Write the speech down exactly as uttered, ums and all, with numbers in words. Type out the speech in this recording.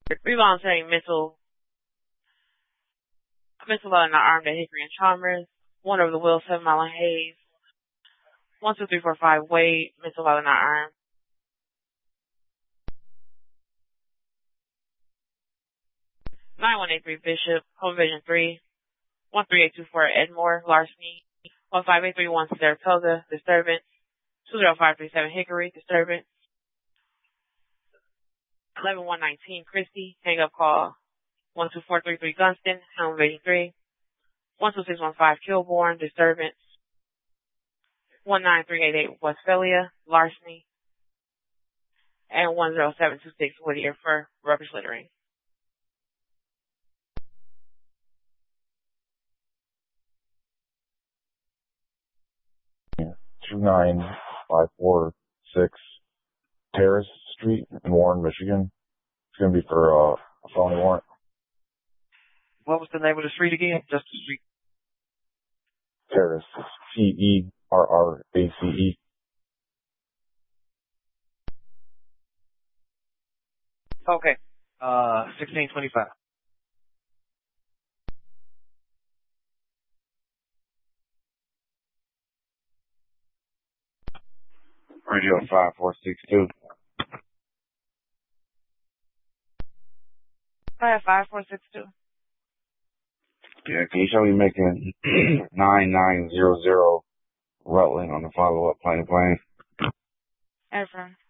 Revolunteering mental, mental violence not armed at Hickory and Chalmers. One over the wheel, seven mile and Hayes. One, two, three, four, five, Wade, mental violence not armed. nine one eight three Bishop, Home Division three. one three eight two four Edmore, larceny. one five eight three one Saratoga, disturbance. two zero five three seven Hickory, disturbance. eleven one nineteen Christie, hang up call. one two four three three Gunston, Home Division three. one two six one five Kilbourne, disturbance. one nine three eight eight Westphalia, larceny. And one zero seven two six Whittier for rubbish littering. two nine five four six Terrace Street in Warren, Michigan. It's going to be for uh, a felony warrant. What was the name of the street again? Just the street. Terrace. T E R R A C E. Okay. Uh, sixteen twenty-five. Radio five four six two. Five five four six two. Yeah, can you show me making nine nine zero zero Rutland on the follow-up plane plane? Ephraim.